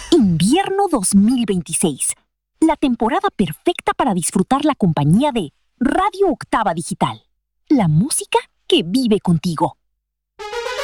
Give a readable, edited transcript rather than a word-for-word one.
Invierno 2026. La temporada perfecta para disfrutar la compañía de Radio Octava Digital. La música que vive contigo.